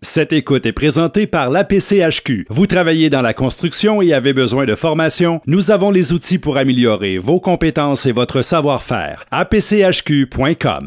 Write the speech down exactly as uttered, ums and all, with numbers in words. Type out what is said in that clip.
Cette écoute est présentée par l'A P C H Q. Vous travaillez dans la construction et avez besoin de formation? Nous avons les outils pour améliorer vos compétences et votre savoir-faire. A P C H Q point com.